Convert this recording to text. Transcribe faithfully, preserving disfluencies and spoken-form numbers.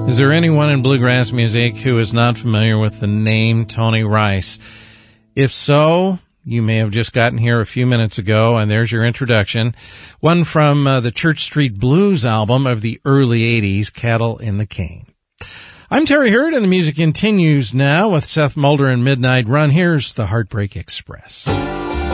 Is there anyone in bluegrass music who is not familiar with the name Tony Rice? If so, you may have just gotten here a few minutes ago, and there's your introduction. One from uh, the Church Street Blues album of the early eighties, Cattle in the Cane. I'm Terry Hurd, and the music continues now with Seth Mulder and Midnight Run. Here's the Heartbreak Express.